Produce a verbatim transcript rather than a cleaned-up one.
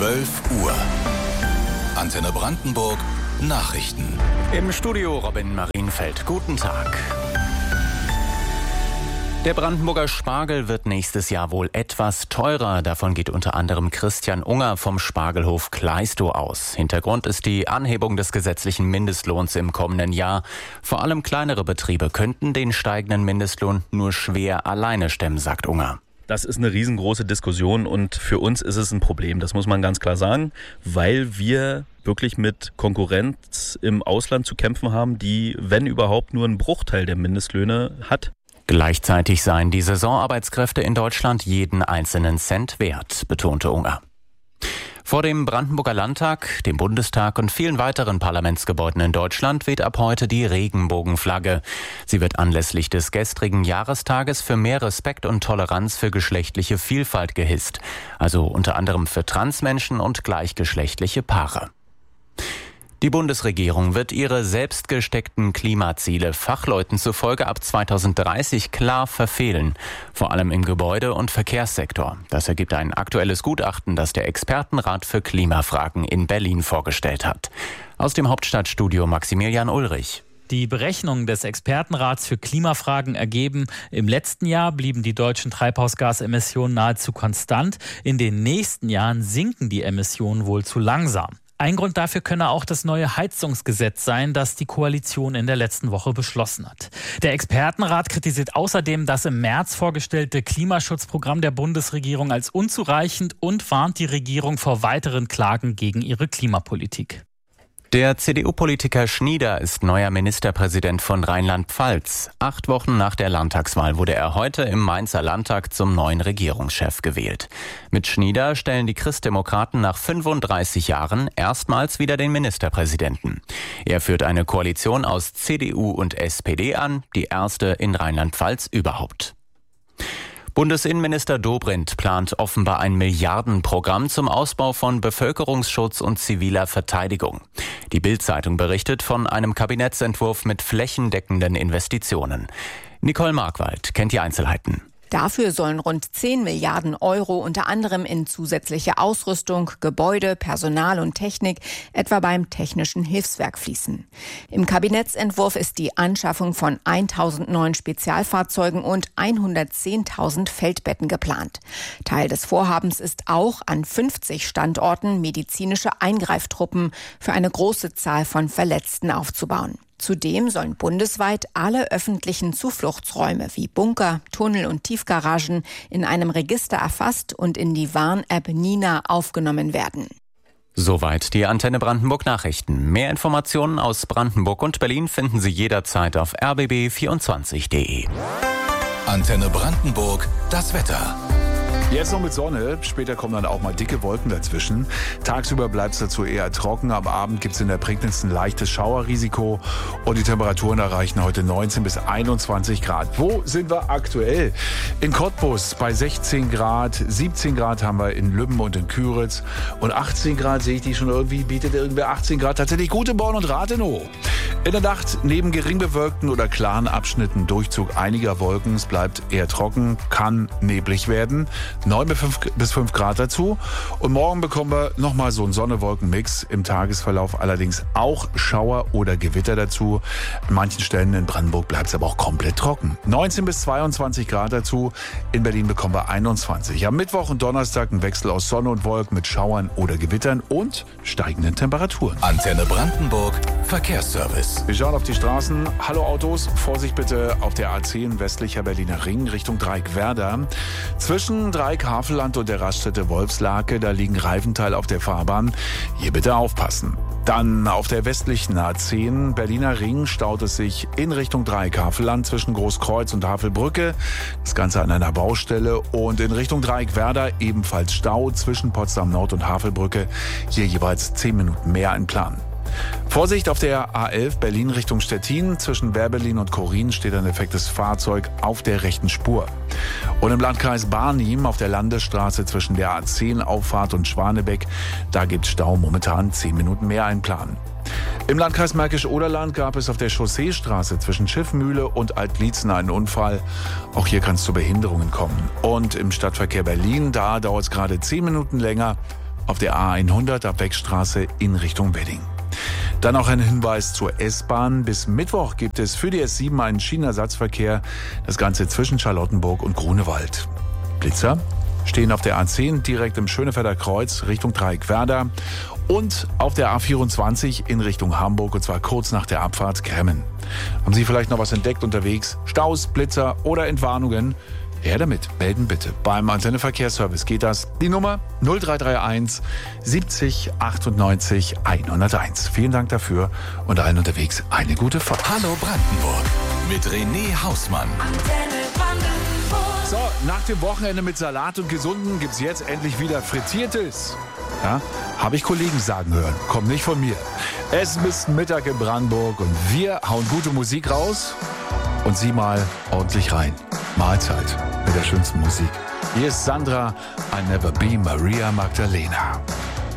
zwölf Uhr. Antenne Brandenburg Nachrichten. Im Studio Robin Marienfeld. Guten Tag. Der Brandenburger Spargel wird nächstes Jahr wohl etwas teurer. Davon geht unter anderem Christian Unger vom Spargelhof Kleistow aus. Hintergrund ist die Anhebung des gesetzlichen Mindestlohns im kommenden Jahr. Vor allem kleinere Betriebe könnten den steigenden Mindestlohn nur schwer alleine stemmen, sagt Unger. Das ist eine riesengroße Diskussion und für uns ist es ein Problem, das muss man ganz klar sagen, weil wir wirklich mit Konkurrenz im Ausland zu kämpfen haben, die, wenn überhaupt, nur einen Bruchteil der Mindestlöhne hat. Gleichzeitig seien die Saisonarbeitskräfte in Deutschland jeden einzelnen Cent wert, betonte Unger. Vor dem Brandenburger Landtag, dem Bundestag und vielen weiteren Parlamentsgebäuden in Deutschland weht ab heute die Regenbogenflagge. Sie wird anlässlich des gestrigen Jahrestages für mehr Respekt und Toleranz für geschlechtliche Vielfalt gehisst. Also unter anderem für Transmenschen und gleichgeschlechtliche Paare. Die Bundesregierung wird ihre selbst gesteckten Klimaziele Fachleuten zufolge ab zweitausenddreißig klar verfehlen, vor allem im Gebäude- und Verkehrssektor. Das ergibt ein aktuelles Gutachten, das der Expertenrat für Klimafragen in Berlin vorgestellt hat. Aus dem Hauptstadtstudio Maximilian Ulrich. Die Berechnungen des Expertenrats für Klimafragen ergeben, im letzten Jahr blieben die deutschen Treibhausgasemissionen nahezu konstant. In den nächsten Jahren sinken die Emissionen wohl zu langsam. Ein Grund dafür könne auch das neue Heizungsgesetz sein, das die Koalition in der letzten Woche beschlossen hat. Der Expertenrat kritisiert außerdem das im März vorgestellte Klimaschutzprogramm der Bundesregierung als unzureichend und warnt die Regierung vor weiteren Klagen gegen ihre Klimapolitik. Der C D U-Politiker Schnieder ist neuer Ministerpräsident von Rheinland-Pfalz. Acht Wochen nach der Landtagswahl wurde er heute im Mainzer Landtag zum neuen Regierungschef gewählt. Mit Schnieder stellen die Christdemokraten nach fünfunddreißig Jahren erstmals wieder den Ministerpräsidenten. Er führt eine Koalition aus C D U und S P D an, die erste in Rheinland-Pfalz überhaupt. Bundesinnenminister Dobrindt plant offenbar ein Milliardenprogramm zum Ausbau von Bevölkerungsschutz und ziviler Verteidigung. Die Bild-Zeitung berichtet von einem Kabinettsentwurf mit flächendeckenden Investitionen. Nicole Markwald kennt die Einzelheiten. Dafür sollen rund zehn Milliarden Euro unter anderem in zusätzliche Ausrüstung, Gebäude, Personal und Technik, etwa beim Technischen Hilfswerk fließen. Im Kabinettsentwurf ist die Anschaffung von tausend neuen Spezialfahrzeugen und hundertzehntausend Feldbetten geplant. Teil des Vorhabens ist auch, an fünfzig Standorten medizinische Eingreiftruppen für eine große Zahl von Verletzten aufzubauen. Zudem sollen bundesweit alle öffentlichen Zufluchtsräume wie Bunker, Tunnel und Tiefgaragen in einem Register erfasst und in die Warn-App Nina aufgenommen werden. Soweit die Antenne Brandenburg Nachrichten. Mehr Informationen aus Brandenburg und Berlin finden Sie jederzeit auf r b b vierundzwanzig punkt d e. Antenne Brandenburg, das Wetter. Jetzt noch mit Sonne, später kommen dann auch mal dicke Wolken dazwischen. Tagsüber bleibt es dazu eher trocken, am Abend gibt es in der Prignitz ein leichtes Schauerrisiko und die Temperaturen erreichen heute neunzehn bis einundzwanzig Grad. Wo sind wir aktuell? In Cottbus bei sechzehn Grad, siebzehn Grad haben wir in Lübben und in Küritz und achtzehn Grad sehe ich die schon irgendwie, bietet irgendwer achtzehn Grad tatsächlich gut in Born und Rathenow. In der Nacht neben gering bewölkten oder klaren Abschnitten Durchzug einiger Wolken, es bleibt eher trocken, kann neblig werden. neun bis fünf Grad dazu. Und morgen bekommen wir nochmal so einen Sonne-Wolken-Mix. Im Tagesverlauf allerdings auch Schauer oder Gewitter dazu. An manchen Stellen in Brandenburg bleibt es aber auch komplett trocken. neunzehn bis zweiundzwanzig Grad dazu. In Berlin bekommen wir einundzwanzig. Am Mittwoch und Donnerstag ein Wechsel aus Sonne und Wolken mit Schauern oder Gewittern und steigenden Temperaturen. Antenne Brandenburg, Verkehrsservice. Wir schauen auf die Straßen. Hallo Autos, Vorsicht bitte auf der A zehn westlicher Berliner Ring Richtung Dreieck-Werder. Zwischen Dreieck-Havelland und der Raststätte Wolfslake, da liegen Reifenteile auf der Fahrbahn. Hier bitte aufpassen. Dann auf der westlichen A zehn Berliner Ring staut es sich in Richtung Dreieck-Havelland zwischen Großkreuz und Havelbrücke. Das Ganze an einer Baustelle. Und in Richtung Dreieck-Werder ebenfalls Stau zwischen Potsdam Nord und Havelbrücke. Hier jeweils zehn Minuten mehr einplanen. Vorsicht auf der A elf Berlin Richtung Stettin. Zwischen Werbelin und Korin steht ein defektes Fahrzeug auf der rechten Spur. Und im Landkreis Barnim auf der Landesstraße zwischen der A zehn Auffahrt und Schwanebeck, da gibt es Stau, momentan zehn Minuten mehr einplanen. Im Landkreis Märkisch-Oderland gab es auf der Chausseestraße zwischen Schiffmühle und Altlietzen einen Unfall. Auch hier kann es zu Behinderungen kommen. Und im Stadtverkehr Berlin, da dauert es gerade zehn Minuten länger auf der A hundert ab Beckstraße in Richtung Wedding. Dann auch ein Hinweis zur S-Bahn. Bis Mittwoch gibt es für die S sieben einen Schienenersatzverkehr. Das Ganze zwischen Charlottenburg und Grunewald. Blitzer stehen auf der A zehn direkt im Schönefelder Kreuz Richtung Dreieckwerder und auf der A vierundzwanzig in Richtung Hamburg, und zwar kurz nach der Abfahrt Kremmen. Haben Sie vielleicht noch was entdeckt unterwegs? Staus, Blitzer oder Entwarnungen? Her damit, melden bitte. Beim Antenne Verkehrsservice geht das. Die Nummer null drei drei eins siebzig achtundneunzig hunderteins. Vielen Dank dafür und allen unterwegs eine gute Fahrt. Hallo Brandenburg mit René Hausmann. Antenne Brandenburg. So, nach dem Wochenende mit Salat und Gesunden gibt's jetzt endlich wieder Frittiertes. Ja, habe ich Kollegen sagen hören. Kommt nicht von mir. Es ist bis Mittag in Brandenburg und wir hauen gute Musik raus und Sie mal ordentlich rein. Mahlzeit mit der schönsten Musik. Hier ist Sandra, I Never Be Maria Magdalena.